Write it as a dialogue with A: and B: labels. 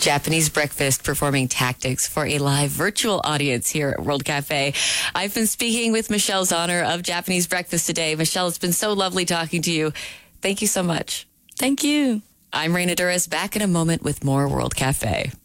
A: Japanese Breakfast performing Tactics for a live virtual audience here at World Cafe. I've been speaking with Michelle Zauner of Japanese Breakfast today. Michelle, it's been so lovely talking to you. Thank you so much.
B: Thank you.
A: I'm Raina Duras, back in a moment with more World Cafe.